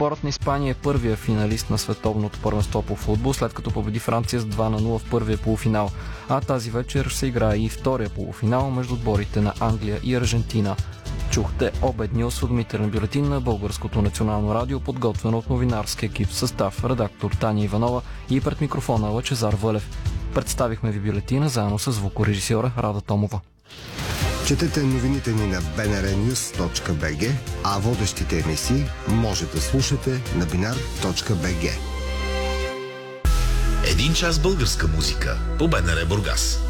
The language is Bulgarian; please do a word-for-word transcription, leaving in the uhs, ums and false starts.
Отборът на Испания е първия финалист на световното първенство по футбол, след като победи Франция с два на нула в първия полуфинал. А тази вечер се играе и втория полуфинал между отборите на Англия и Аржентина. Чухте обедния осведомителен бюлетин на Българското национално радио, подготвен от новинарски екип в състав редактор Таня Иванова и пред микрофона Лъчезар Вълев. Представихме ви бюлетина заедно с звукорежисьора Рада Томова. Четете новините ни на би ен ар нюз точка би джи, а водещите емисии може да слушате на бинар точка би джи. Един час българска музика по БНР Бургас.